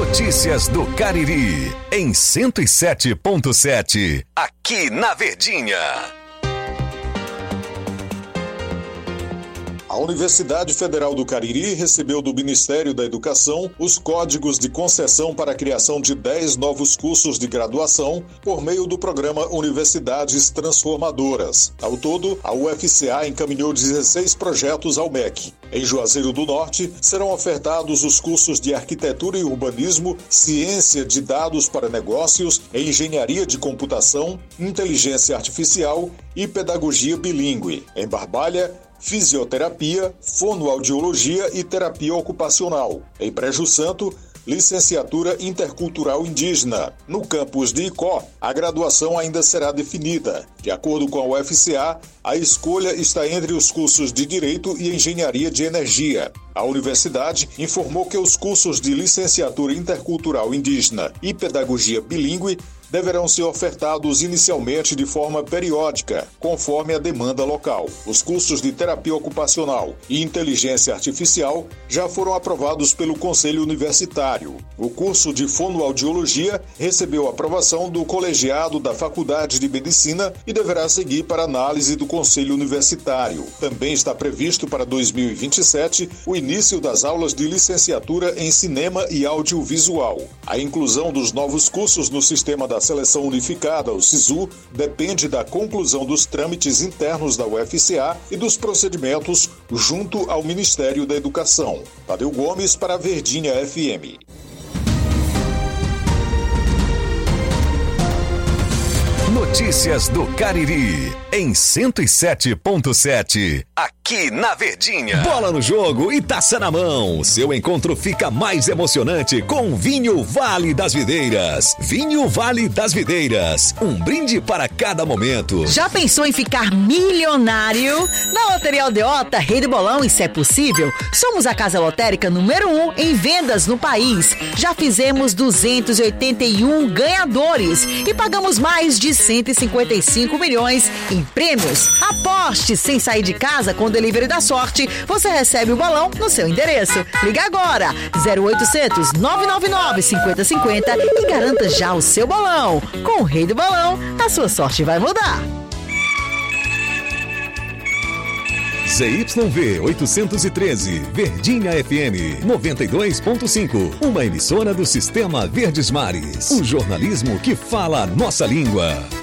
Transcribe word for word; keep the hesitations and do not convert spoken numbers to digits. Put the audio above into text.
Notícias do Cariri, em cento e sete ponto sete, aqui na Verdinha. A Universidade Federal do Cariri recebeu do Ministério da Educação os códigos de concessão para a criação de dez novos cursos de graduação por meio do programa Universidades Transformadoras. Ao todo, a U F C A encaminhou dezesseis projetos ao M E C. Em Juazeiro do Norte, serão ofertados os cursos de Arquitetura e Urbanismo, Ciência de Dados para Negócios, Engenharia de Computação, Inteligência Artificial e Pedagogia Bilíngue. Em Barbalha, Fisioterapia, Fonoaudiologia e Terapia Ocupacional. Em Brejo Santo, Licenciatura Intercultural Indígena. No campus de Icó, a graduação ainda será definida. De acordo com a U F C A, a escolha está entre os cursos de Direito e Engenharia de Energia. A universidade informou que os cursos de Licenciatura Intercultural Indígena e Pedagogia Bilíngue deverão ser ofertados inicialmente de forma periódica, conforme a demanda local. Os cursos de Terapia Ocupacional e Inteligência Artificial já foram aprovados pelo Conselho Universitário. O curso de Fonoaudiologia recebeu aprovação do colegiado da Faculdade de Medicina e deverá seguir para análise do Conselho Universitário. Também está previsto para dois mil e vinte e sete o início das aulas de licenciatura em Cinema e Audiovisual. A inclusão dos novos cursos no sistema da Seleção Unificada, o SISU, depende da conclusão dos trâmites internos da U F C A e dos procedimentos junto ao Ministério da Educação. Tadeu Gomes para a Verdinha F M. Notícias do Cariri, em cento e sete ponto sete, aqui na Verdinha. Bola no jogo e taça na mão. Seu encontro fica mais emocionante com Vinho Vale das Videiras. Vinho Vale das Videiras, um brinde para cada momento. Já pensou em ficar milionário? Na Loteria Aldeota, Rei do Bolão e Se é Possível, somos a casa lotérica número um em vendas no país. Já fizemos duzentos e oitenta e um ganhadores e pagamos mais de cento e cinquenta e cinco milhões em prêmios. Aposte sem sair de casa com o Delivery da Sorte. Você recebe o balão no seu endereço. Liga agora, zero oitocentos, nove nove nove, cinco zero cinco zero e garanta já o seu balão. Com o Rei do Balão, a sua sorte vai mudar. Z Y V oitocentos e treze, Verdinha F M noventa e dois ponto cinco, uma emissora do Sistema Verdes Mares. O jornalismo que fala a nossa língua.